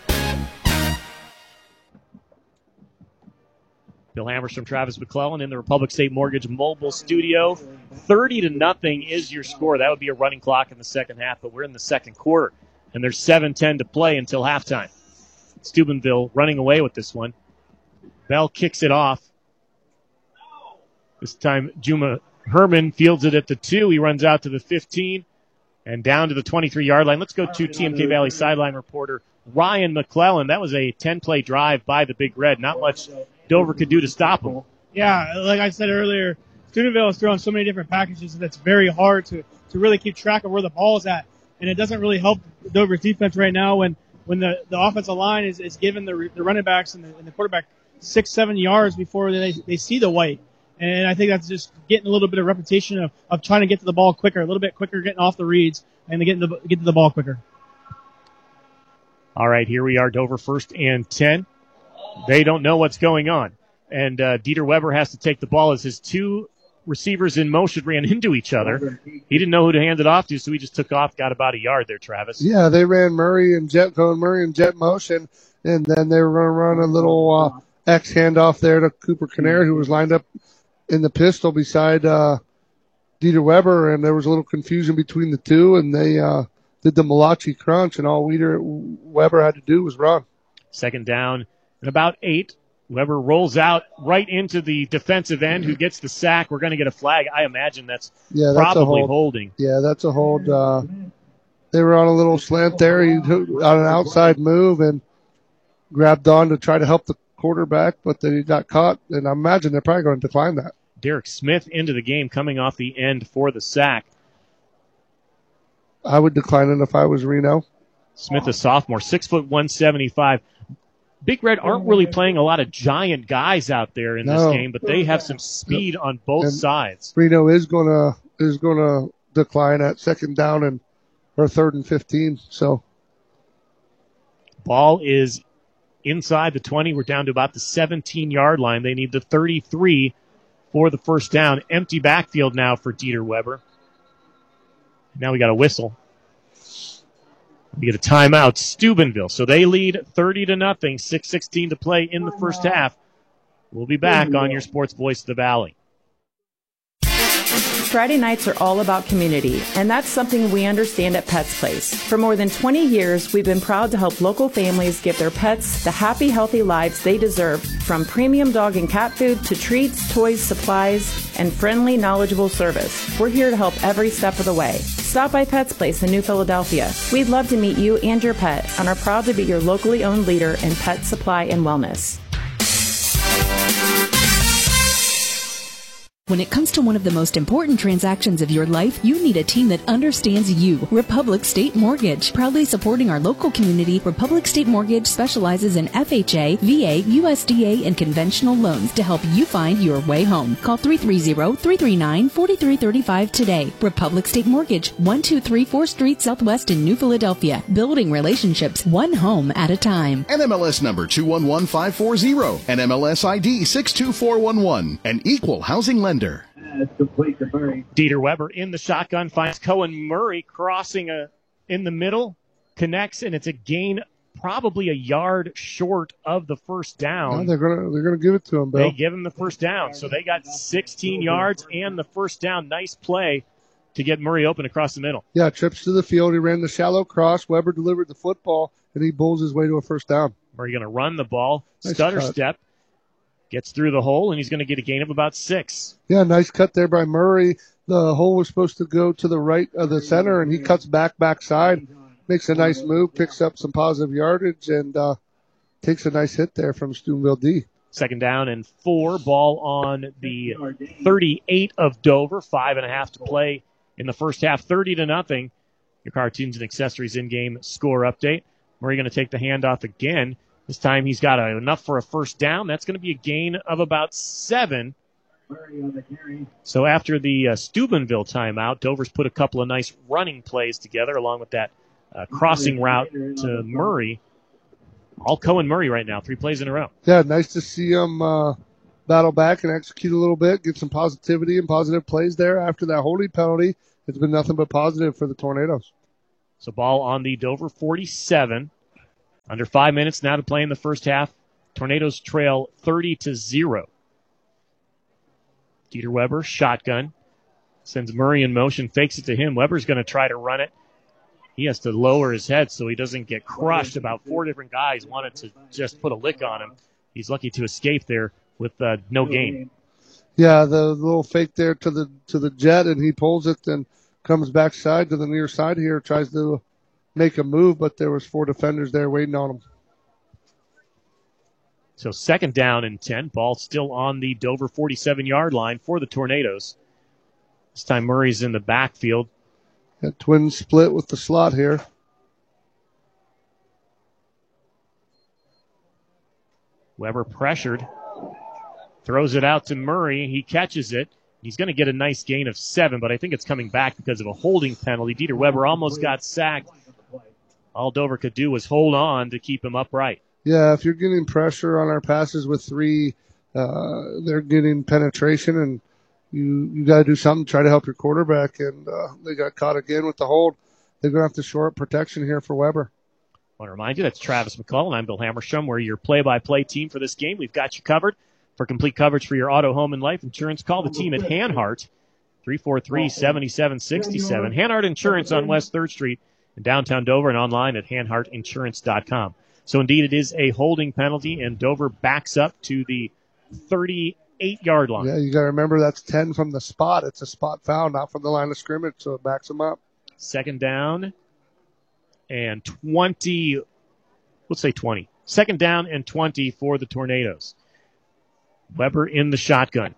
Bill Hammerstrom, Travis McClellan in the Republic State Mortgage mobile studio. thirty to nothing is your score. That would be a running clock in the second half, but we're in the second quarter, and there's seven ten to play until halftime. Steubenville running away with this one. Bell kicks it off. This time, Juma Herman fields it at the two. He runs out to the fifteen and down to the twenty-three-yard line. Let's go to T M K Valley sideline reporter Ryan McClellan. That was a ten-play drive by the Big Red. Not much Dover could do to stop him. Yeah, like I said earlier, Steubenville is throwing so many different packages that it's very hard to, to really keep track of where the ball is at. And it doesn't really help Dover's defense right now when, when the, the offensive line is, is giving the, the running backs and the, and the quarterback six, seven yards before they, they see the white. And I think that's just getting a little bit of repetition of, of trying to get to the ball quicker, a little bit quicker, getting off the reads, and getting the, get to the ball quicker. All right, here we are, Dover first and ten. They don't know what's going on. And uh, Dieter Weber has to take the ball as his two receivers in motion ran into each other. He didn't know who to hand it off to, so he just took off, got about a yard there, Travis. Yeah, they ran Murray and jet, going Murray and jet motion, and then they were going to run a little uh, X handoff there to Cooper Canary, who was lined up in the pistol beside uh, Dieter Weber, and there was a little confusion between the two, and they uh, did the Malachi crunch, and all Dieter Weber had to do was run. Second down and about eight. Weber rolls out right into the defensive end who gets the sack. We're going to get a flag. I imagine that's, yeah, that's probably a hold. holding. Yeah, that's a hold. Uh, they were on a little slant there. He took on an outside move and grabbed on to try to help the quarterback, but they got caught, and I imagine they're probably going to decline that. Derek Smith into the game coming off the end for the sack. I would decline it if I was Reno. Smith, a sophomore, six foot one seventy-five. Big Red aren't really playing a lot of giant guys out there in No. this game, but they have some speed on both And sides. Reno is gonna is gonna decline at second down and or third and fifteen. So Ball is inside the twenty. We're down to about the seventeen-yard line. They need the thirty-three for the first down. Empty backfield now for Dieter Weber. Now we got a whistle. We get a timeout, Steubenville. So they lead thirty to nothing, six sixteen to play in the first half. We'll be back on your Sports Voice of the Valley. Friday nights are all about community, and that's something we understand at Pets Place. For more than twenty years, we've been proud to help local families give their pets the happy, healthy lives they deserve, from premium dog and cat food to treats, toys, supplies, and friendly, knowledgeable service. We're here to help every step of the way. Stop by Pets Place in New Philadelphia. We'd love to meet you and your pet, and are proud to be your locally owned leader in pet supply and wellness. When it comes to one of the most important transactions of your life, you need a team that understands you. Republic State Mortgage. Proudly supporting our local community, Republic State Mortgage specializes in F H A, V A, U S D A, and conventional loans to help you find your way home. Call three three zero, three three nine, four three three five today. Republic State Mortgage, one two three fourth Street Southwest in New Philadelphia. Building relationships one home at a time. N M L S number two one one five four zero. N M L S I D six two four one one. An equal housing lender. Dieter Weber in the shotgun finds Cohen Murray crossing a, in the middle, connects, and it's a gain probably a yard short of the first down. No, they're gonna they're gonna give it to him, Bill. They give him the first down, so they got sixteen yards and the first down. Nice play to get Murray open across the middle. Yeah, trips to the field. He ran the shallow cross. Weber delivered the football, and he bulls his way to a first down. Murray going to run the ball, Nice stutter cut. step, gets through the hole, and he's going to get a gain of about six. Yeah, nice cut there by Murray. The hole was supposed to go to the right of the center, and he cuts back, backside, makes a nice move, picks up some positive yardage, and uh, takes a nice hit there from Steubenville D. Second down and four. Ball on the thirty-eight of Dover. Five and a half to play in the first half. thirty to nothing. Your cartoons and accessories in-game score update. Murray going to take the handoff again. This time he's got a, enough for a first down. That's going to be a gain of about seven. So after the uh, Steubenville timeout, Dover's put a couple of nice running plays together along with that uh, crossing route to Murray. all Cohen Murray right now, three plays in a row. Yeah, nice to see him uh, battle back and execute a little bit, get some positivity and positive plays there after that holding penalty. It's been nothing but positive for the Tornadoes. So ball on the Dover forty-seven. Under five minutes now to play in the first half. Tornadoes trail thirty to zero. Dieter Weber, shotgun. Sends Murray in motion, fakes it to him. Weber's going to try to run it. He has to lower his head so he doesn't get crushed. About four different guys wanted to just put a lick on him. He's lucky to escape there with uh, no gain. Yeah, the little fake there to the to the jet, and he pulls it and comes backside to the near side here, tries to make a move, but there was four defenders there waiting on him. So second down and ten. Ball still on the Dover forty-seven-yard line for the Tornadoes. This time Murray's in the backfield. Got twin split with the slot here. Weber pressured. Throws it out to Murray. He catches it. He's going to get a nice gain of seven, but I think it's coming back because of a holding penalty. Dieter Weber almost got sacked. All Dover could do was hold on to keep him upright. Yeah, if you're getting pressure on our passes with three, uh, they're getting penetration, and you you got to do something to try to help your quarterback, and uh, they got caught again with the hold. They're going to have to shore up protection here for Weber. I want to remind you, that's Travis McCullough. I'm Bill Hammerstrom. We're your play-by-play team for this game. We've got you covered. For complete coverage for your auto, home, and life insurance, call the team at Hanhart, three four three, seven seven six seven. Hanhart Insurance on West third Street in downtown Dover and online at hanhart insurance dot com. So, indeed, it is a holding penalty, and Dover backs up to the thirty-eight-yard line. Yeah, you got to remember that's ten from the spot. It's a spot foul, not from the line of scrimmage, so it backs them up. Second down and twenty. Let's say twenty. Second down and twenty for the Tornadoes. Weber in the shotgun.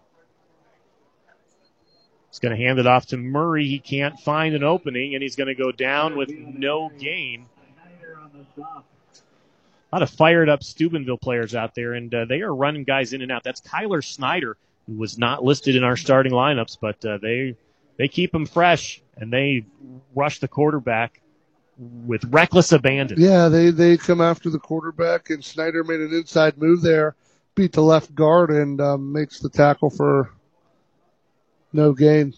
He's going to hand it off to Murray. He can't find an opening, and he's going to go down with no gain. A lot of fired-up Steubenville players out there, and uh, they are running guys in and out. That's Kyler Snyder, who was not listed in our starting lineups, but uh, they they keep him fresh, and they rush the quarterback with reckless abandon. Yeah, they, they come after the quarterback, and Snyder made an inside move there, beat the left guard, and um, makes the tackle for no gain.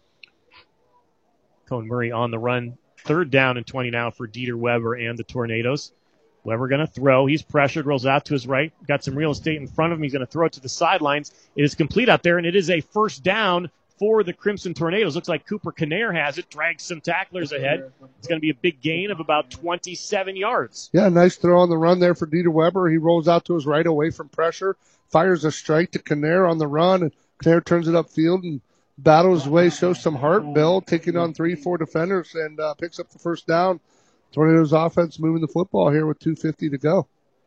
Cohen Murray on the run. Third down and twenty now for Dieter Weber and the Tornadoes. Weber going to throw. He's pressured, rolls out to his right. Got some real estate in front of him. He's going to throw it to the sidelines. It is complete out there, and it is a first down for the Crimson Tornadoes. Looks like Cooper Kinnair has it. Drags some tacklers ahead. It's going to be a big gain of about twenty-seven yards. Yeah, nice throw on the run there for Dieter Weber. He rolls out to his right away from pressure, fires a strike to Kinnair on the run, and Kinnair turns it upfield and battles his way, shows some heart. Bill taking on three, four defenders, and uh, picks up the first down. Tornadoes offense moving the football here with two fifty to go.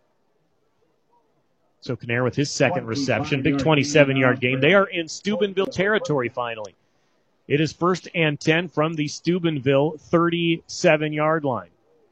So Kinnair with his second reception, big twenty-seven-yard gain. They are in Steubenville territory finally. It is first and ten from the Steubenville thirty-seven-yard line.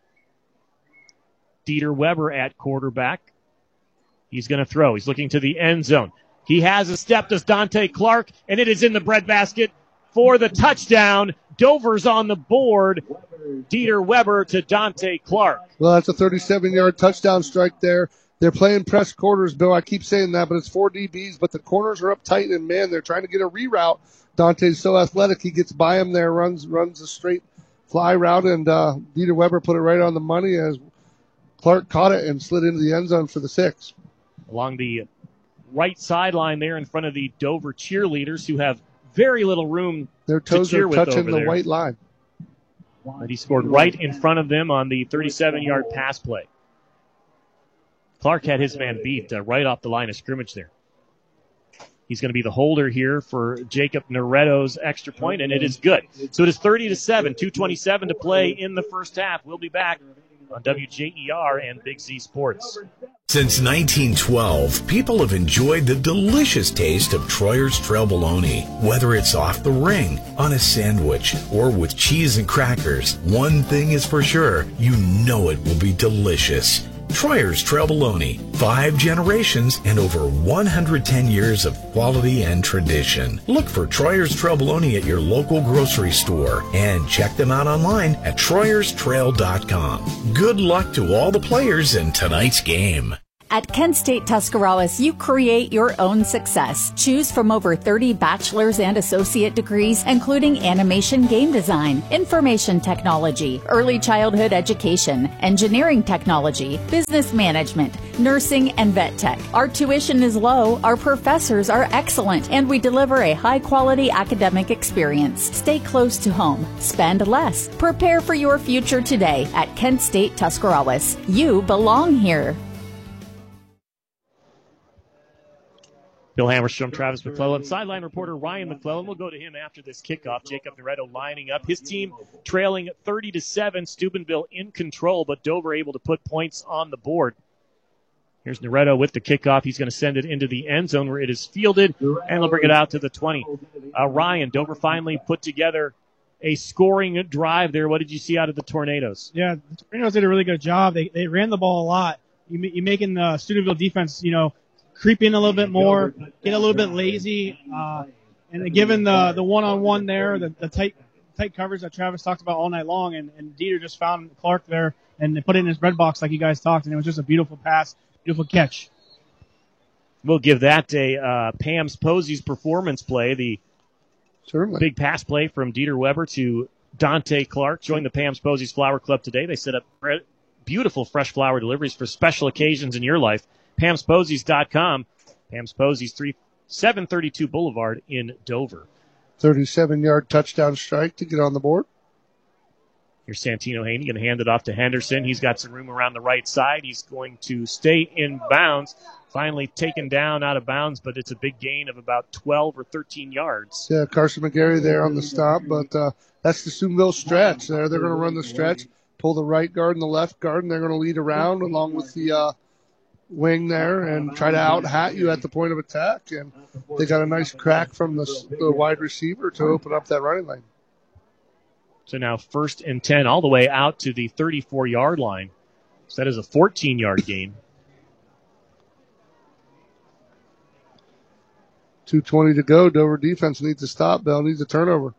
Dieter Weber at quarterback. He's going to throw. He's looking to the end zone. He has a step, does Dante Clark, and it is in the breadbasket for the touchdown. Dover's on the board. Dieter Weber to Dante Clark. Well, that's a thirty-seven-yard touchdown strike there. They're playing press quarters, Bill. I keep saying that, but it's four D Bs, but the corners are up tight, and, man, they're trying to get a reroute. Dante's so athletic. He gets by him there, runs runs a straight fly route, and uh, Dieter Weber put it right on the money as Clark caught it and slid into the end zone for the six. Along the right sideline there in front of the Dover cheerleaders who have very little room Their toes to cheer are with touching over the there. white line. But he scored right in front of them on the thirty-seven-yard pass play. Clark had his man beat uh, right off the line of scrimmage there. He's going to be the holder here for Jacob Noretto's extra point, and it is good. So it is thirty to seven, two twenty-seven to play in the first half. We'll be back on W J E R and Big Z Sports. Since nineteen twelve, people have enjoyed the delicious taste of Troyer's Trail Bologna. Whether it's off the ring, on a sandwich, or with cheese and crackers, one thing is for sure, you know it will be delicious. Troyer's Trail Bologna. Five generations and over one hundred ten years of quality and tradition. Look for Troyer's Trail Bologna at your local grocery store and check them out online at troyers trail dot com. Good luck to all the players in tonight's game. At Kent State Tuscarawas, you create your own success. Choose from over thirty bachelor's and associate degrees, including animation game design, information technology, early childhood education, engineering technology, business management, nursing, and vet tech. Our tuition is low, our professors are excellent, and we deliver a high-quality academic experience. Stay close to home. Spend less. Prepare for your future today at Kent State Tuscarawas. You belong here. Bill Hammerstrom, Travis McClellan. Sideline reporter Ryan McClellan. We'll go to him after this kickoff. Jacob Noretto lining up. His team trailing thirty to seven. Steubenville in control, but Dover able to put points on the board. Here's Noretto with the kickoff. He's going to send it into the end zone where it is fielded, and they'll bring it out to the twenty. Uh, Ryan, Dover finally put together a scoring drive there. What did you see out of the Tornadoes? Yeah, the Tornadoes did a really good job. They they ran the ball a lot. You you making the Steubenville defense, you know, creep in a little bit more, get a little bit lazy, uh, and given the the one-on-one there, the, the tight tight coverage that Travis talked about all night long, and, and Dieter just found Clark there and they put it in his bread box like you guys talked, and it was just a beautiful pass, beautiful catch. We'll give that a uh, Pam's Posey's performance play, the Certainly. big pass play from Dieter Weber to Dante Clark. Joined the Pam's Posey's Flower Club today. They set up beautiful fresh flower deliveries for special occasions in your life. Pams Posies dot com. Pam's Posies, seven thirty-two Boulevard in Dover. thirty-seven-yard touchdown strike to get on the board. Here's Santino Haney going to hand it off to Henderson. He's got some room around the right side. He's going to stay in bounds. Finally taken down out of bounds, but it's a big gain of about twelve or thirteen yards. Yeah, Carson McGarry there on the stop, but uh, that's the Steubenville stretch. There, they're going to run the stretch, pull the right guard and the left guard, and they're going to lead around along with the uh, wing there and try to out-hat you at the point of attack. And they got a nice crack from the, the wide receiver to open up that running lane. So now first and ten all the way out to the thirty-four-yard line. So that is a fourteen-yard gain. two twenty to go. Dover defense needs a stop. Bell needs a turnover.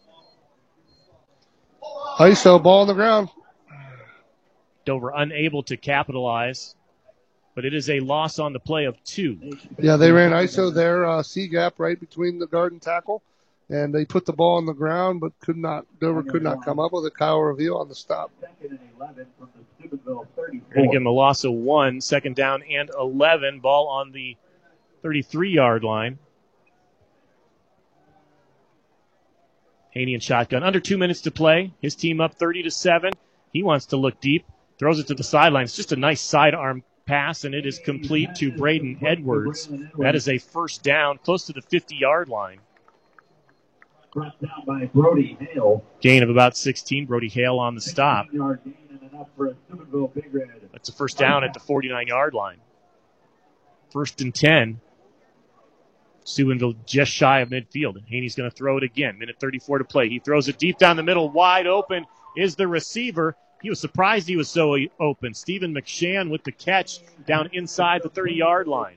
I S O, ball on the ground. Dover unable to capitalize, but it is a loss on the play of two. Yeah, they ran I S O there, uh, C-gap right between the guard and tackle, and they put the ball on the ground, but could not. Dover could not come up with it. Kyle Reveal on the stop. We're going to give them a loss of one, second down and eleven. Ball on the thirty-three-yard line. Haney in shotgun. Under two minutes to play. His team up thirty to seven. He wants to look deep. Throws it to the sideline. It's just a nice sidearm pass, and it is complete to Braden Edwards. That is a first down, close to the fifty-yard line. Brought down by Brody Hale. Gain of about sixteen. Brody Hale on the stop. That's a first down at the forty-nine-yard line. First and ten. Steubenville just shy of midfield. And Haney's going to throw it again. Minute thirty-four to play. He throws it deep down the middle. Wide open is the receiver. He was surprised he was so open. Stephen McShann with the catch down inside the thirty-yard line.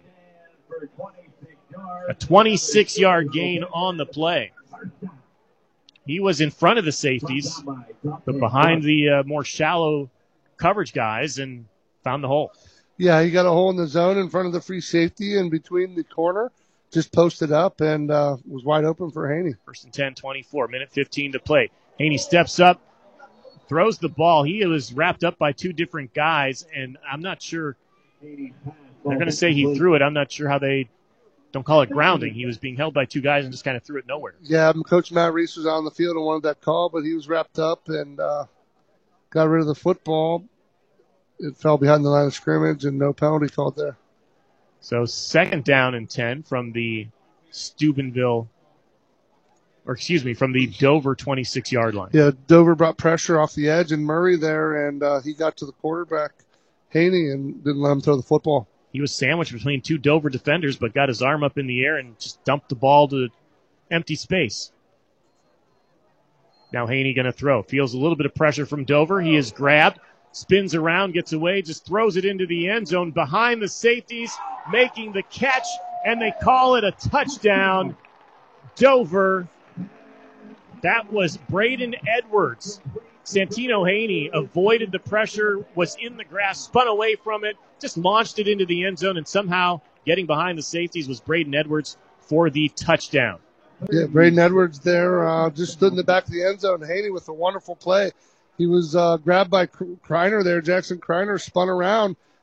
A twenty-six-yard gain on the play. He was in front of the safeties, but behind the uh, more shallow coverage guys, and found the hole. Yeah, he got a hole in the zone in front of the free safety and between the corner. Just posted up and uh, was wide open for Haney. First and ten, twenty-four. Minute fifteen to play. Haney steps up, throws the ball. He was wrapped up by two different guys, and I'm not sure. They're going to say he threw it. I'm not sure how they don't call it grounding. He was being held by two guys and just kind of threw it nowhere. Yeah, Coach Matt Reese was on the field and wanted that call, but he was wrapped up and uh, got rid of the football. It fell behind the line of scrimmage and no penalty called there. So second down and ten from the Steubenville, or excuse me, from the Dover twenty-six-yard line. Yeah, Dover brought pressure off the edge and Murray there, and uh, he got to the quarterback, Haney, and didn't let him throw the football. He was sandwiched between two Dover defenders, but got his arm up in the air and just dumped the ball to empty space. Now Haney going to throw. Feels a little bit of pressure from Dover. He is grabbed, spins around, gets away, just throws it into the end zone behind the safeties, making the catch, and they call it a touchdown. Dover. That was Braden Edwards. Santino Haney avoided the pressure, was in the grass, spun away from it, just launched it into the end zone, and somehow getting behind the safeties was Braden Edwards for the touchdown. Yeah, Braden Edwards there uh, just stood in the back of the end zone. Haney with a wonderful play. He was uh, grabbed by Kreiner there. Jackson Kreiner spun around,